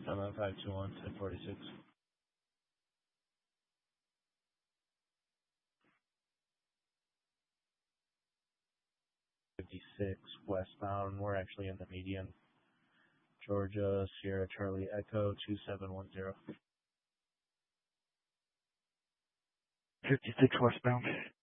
I'm at 521, 1046. 56 westbound. We're actually in the median. Georgia, Sierra Charlie Echo 2710. 56 westbound.